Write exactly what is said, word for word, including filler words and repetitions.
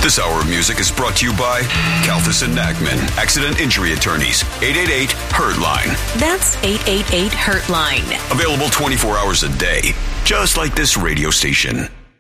This hour of music is brought to you by Kalfas and Nachman, Accident Injury Attorneys, eight eight eight, hurt line. That's eight eight eight, hurt line. Available twenty-four hours a day, just like this radio station.